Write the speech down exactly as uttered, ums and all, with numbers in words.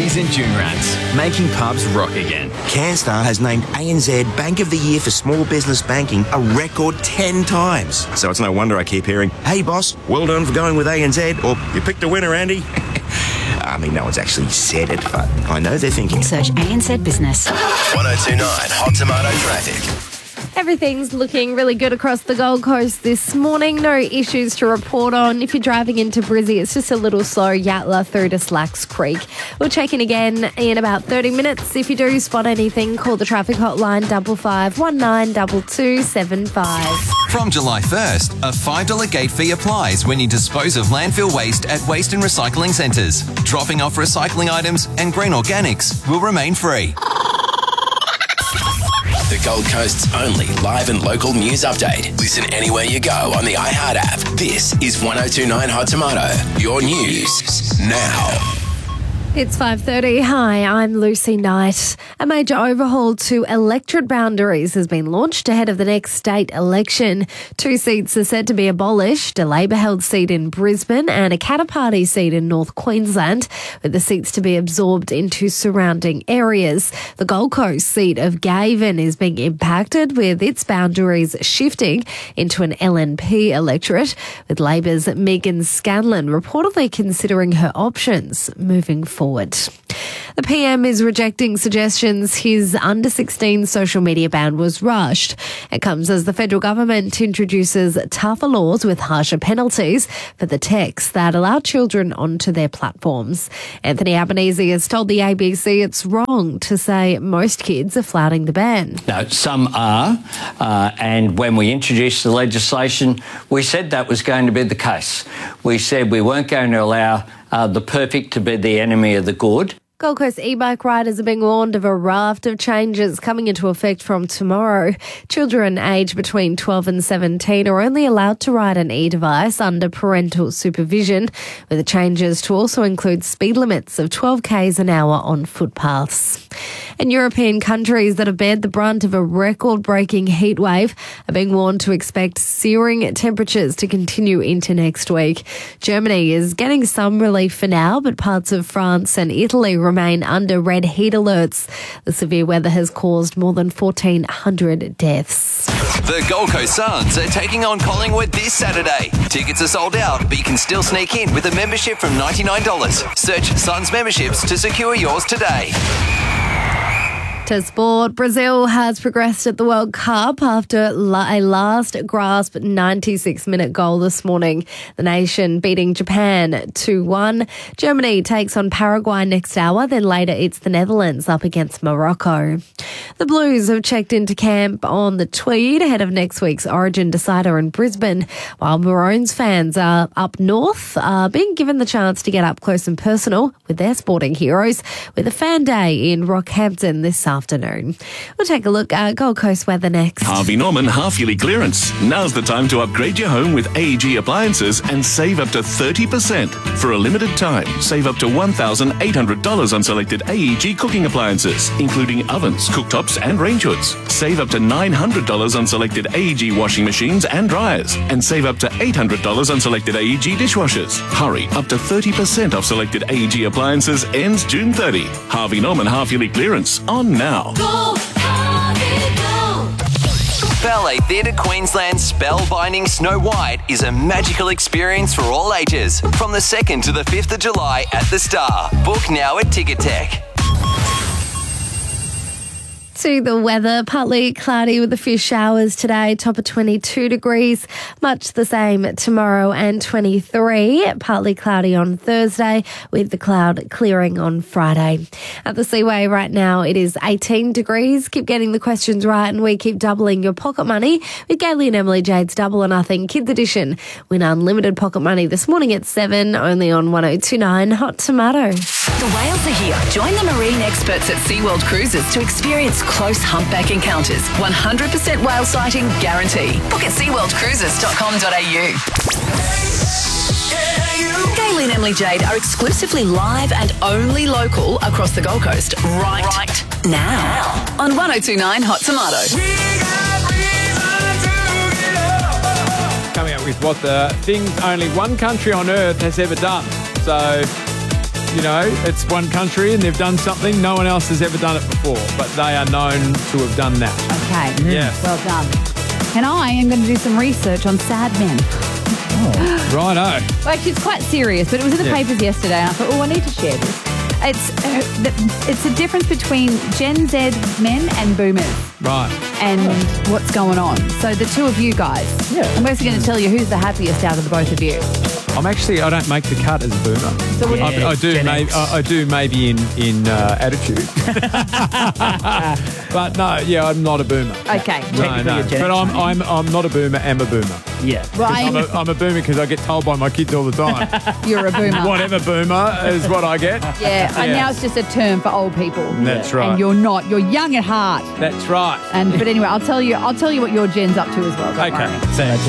Blueies and Dune Rats, making pubs rock again. CanStar has named A N Z Bank of the Year for Small Business Banking a record ten times. So it's no wonder I keep hearing, "Hey boss, well done for going with A N Z," or "You picked a winner, Andy." I mean, no one's actually said it, but I know they're thinking. Search A N Z Business. one oh two point nine Hot Tomato Traffic. Everything's looking really good across the Gold Coast this morning. No issues to report on. If you're driving into Brizzy, it's just a little slow, Yatla through to Slacks Creek. We'll check in again in about thirty minutes. If you do spot anything, call the traffic hotline double five one nine two two seven five. From July first, a five dollars gate fee applies when you dispose of landfill waste at waste and recycling centres. Dropping off recycling items and green organics will remain free. The Gold Coast's only live and local news update. Listen anywhere you go on the iHeart app. This is one oh two point nine Hot Tomato. Your news now. It's five thirty. Hi, I'm Lucy Knight. A major overhaul to electorate boundaries has been launched ahead of the next state election. Two seats are said to be abolished, a Labor-held seat in Brisbane and a Katter Party seat in North Queensland, with the seats to be absorbed into surrounding areas. The Gold Coast seat of Gavin is being impacted, with its boundaries shifting into an L N P electorate, with Labor's Megan Scanlon reportedly considering her options moving forward. Forward. The P M is rejecting suggestions his under sixteen social media ban was rushed. It comes as the federal government introduces tougher laws with harsher penalties for the texts that allow children onto their platforms. Anthony Albanese has told the A B C it's wrong to say most kids are flouting the ban. No, some are, uh, and when we introduced the legislation, we said that was going to be the case. We said we weren't going to allow Uh, the perfect to be the enemy of the good. Gold Coast e-bike riders are being warned of a raft of changes coming into effect from tomorrow. Children aged between twelve and seventeen are only allowed to ride an e-device under parental supervision, with the changes to also include speed limits of twelve kays an hour on footpaths. And European countries that have bared the brunt of a record-breaking heat wave are being warned to expect searing temperatures to continue into next week. Germany is getting some relief for now, but parts of France and Italy remain under red heat alerts. The severe weather has caused more than fourteen hundred deaths. The Gold Coast Suns are taking on Collingwood this Saturday. Tickets are sold out, but you can still sneak in with a membership from ninety-nine dollars. Search Suns memberships to secure yours today. To sport, Brazil has progressed at the World Cup after a last grasp ninety-six minute goal this morning. The nation beating Japan two one. Germany takes on Paraguay next hour, then later it's the Netherlands up against Morocco. The Blues have checked into camp on the Tweed ahead of next week's Origin decider in Brisbane, while Maroons fans are up north are being given the chance to get up close and personal with their sporting heroes with a fan day in Rockhampton this afternoon. We'll take a look at Gold Coast weather next. Harvey Norman half-yearly clearance. Now's the time to upgrade your home with A E G appliances and save up to thirty percent. For a limited time, save up to one thousand eight hundred dollars on selected A E G cooking appliances, including ovens, cooktops and range hoods. Save up to nine hundred dollars on selected A E G washing machines and dryers, and save up to eight hundred dollars on selected A E G dishwashers. Hurry, up to thirty percent off selected A E G appliances ends June thirtieth. Harvey Norman half-yearly clearance on now. Go, Harvey, go. Ballet Theatre Queensland's spellbinding Snow White is a magical experience for all ages from the second to the fifth of July at the Star. Book now at Ticket Tech. To the weather, partly cloudy with a few showers today, top of twenty-two degrees, much the same tomorrow and twenty-three, partly cloudy on Thursday with the cloud clearing on Friday. At the Seaway right now it is eighteen degrees. Keep getting the questions right and we keep doubling your pocket money with Gayley and Emily Jade's Double or Nothing Kids Edition. Win unlimited pocket money this morning at seven, only on one oh two point nine Hot Tomato. The whales are here. Join the marine experts at SeaWorld Cruises to experience close humpback encounters. one hundred percent whale sighting guarantee. Book at sea world cruises dot com dot a u. Gayley and Emily Jade are exclusively live and only local across the Gold Coast right, right now. On one oh two point nine Hot Tomato. Coming up with what the things only one country on earth has ever done. So you know, it's one country and they've done something. No one else has ever done it before, but they are known to have done that. Okay. Yeah. Well done. And I am going to do some research on sad men. Righto. Well, actually, it's quite serious, but it was in the Yeah. papers yesterday, and I thought, oh, I need to share this. It's uh, the, it's a difference between Gen Z men and boomers Right. and what's going on. So the two of you guys, Yeah. I'm actually going to tell you who's the happiest out of the both of you. I'm actually, I don't make the cut as a boomer. So what do I, you- I do Gen maybe, X. I, I do maybe in, in uh, attitude. But no, yeah, I'm not a boomer. Okay. No, no. But I'm, I'm, I'm not a boomer, am a boomer. Yeah. Well, I I'm, am- a, I'm a boomer because I get told by my kids all the time. You're a boomer. Whatever boomer is what I get. Yeah, and now it's just a term for old people. That's right. And you're not. You're young at heart. That's right. And but anyway, I'll tell you. I'll tell you what your Gen's up to as well. Don't Okay. worry. Thanks.